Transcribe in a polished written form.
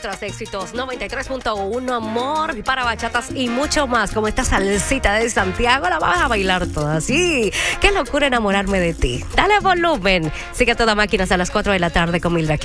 nuestros éxitos 93.1, amor, para bachatas y mucho más. Como esta salsita de Santiago, la vas a bailar toda. Sí, qué locura enamorarme de ti. Dale volumen. Sigue a toda máquina hasta las 4 de la tarde con Mildred.